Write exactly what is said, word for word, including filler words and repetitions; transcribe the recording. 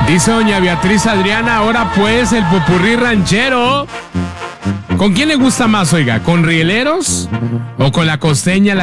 Dice doña Beatriz Adriana, ahora pues el popurrí ranchero. ¿Con quién le gusta más, oiga? ¿Con rieleros o con la costeña, la